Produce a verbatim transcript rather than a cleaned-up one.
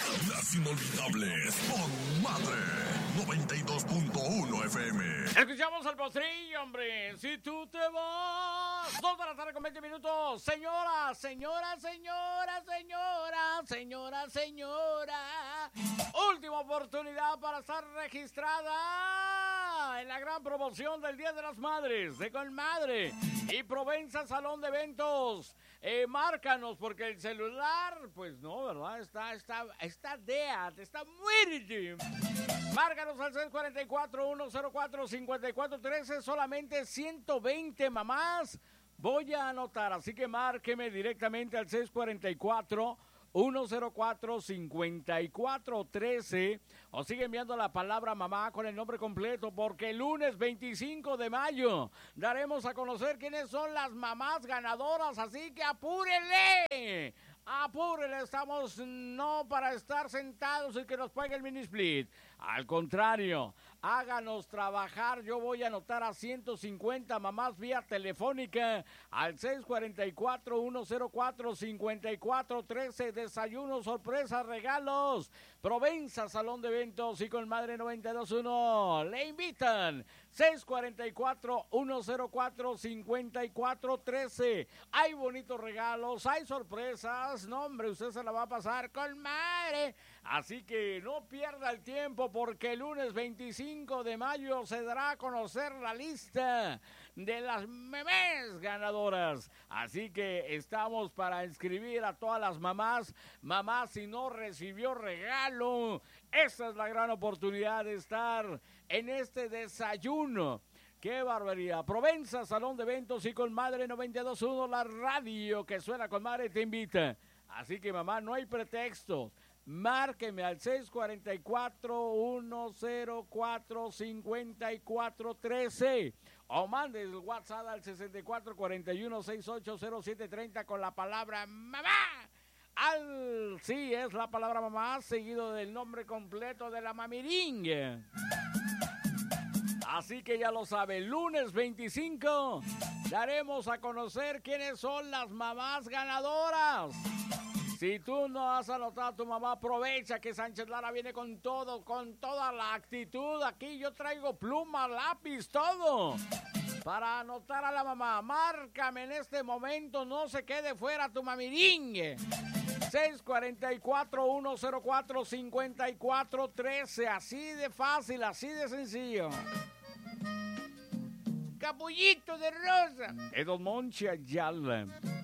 Las inolvidables con Madre noventa y dos punto uno F M. Escuchamos al postrillo, hombre. Si tú te vas. Dos de la tarde con veinte minutos. Señora, señora, señora, señora, señora, señora. Última oportunidad para estar registrada en la gran promoción del Día de las Madres de Colmadre y Provenza Salón de Eventos. Eh, márcanos porque el celular, pues no, ¿verdad? Está, está, está dead, está muerto. Márcanos al seis cuatro cuatro, uno cero cuatro, cinco cuatro uno tres, solamente ciento veinte mamás. Voy a anotar, así que márqueme directamente al seis cuatro cuatro, uno cero cuatro, cinco cuatro uno tres o sigue enviando la palabra mamá con el nombre completo porque el lunes veinticinco de mayo daremos a conocer quiénes son las mamás ganadoras, así que apúrenle. Apúrenle, estamos no para estar sentados y que nos pague el mini split. Al contrario, háganos trabajar. Yo voy a anotar a ciento cincuenta mamás vía telefónica al seis cuatro cuatro, uno cero cuatro, cinco cuatro uno tres. Desayunos, sorpresas, regalos. Provenza, Salón de Eventos y Colmadre noventa y dos punto uno. Le invitan. seis cuatro cuatro, uno cero cuatro, cinco cuatro uno tres. Hay bonitos regalos, hay sorpresas. No, hombre, usted se la va a pasar con madre. Así que no pierda el tiempo porque el lunes veinticinco de mayo se dará a conocer la lista de las memés ganadoras. Así que estamos para inscribir a todas las mamás. Mamá, si no recibió regalo, esta es la gran oportunidad de estar en este desayuno. ¡Qué barbaridad! Provenza, Salón de Eventos y Colmadre noventa y dos punto uno, la radio que suena Colmadre te invita. Así que mamá, no hay pretextos. Márqueme al seis cuatro cuatro, uno cero cuatro, cinco cuatro uno tres o mande el WhatsApp al sesenta y cuatro cuarenta y uno, sesenta y ocho cero siete treinta con la palabra mamá. Al sí es la palabra mamá seguido del nombre completo de la mamiringa. Así que ya lo sabe, lunes veinticinco daremos a conocer quiénes son las mamás ganadoras. Si tú no has anotado a tu mamá, aprovecha que Sánchez Lara viene con todo, con toda la actitud. Aquí yo traigo pluma, lápiz, todo para anotar a la mamá. Márcame en este momento, no se quede fuera tu mamiringue. seis cuatro cuatro, uno cero cuatro, cinco cuatro uno tres, así de fácil, así de sencillo. Capullito de rosa. Es Don Monchi Ayala.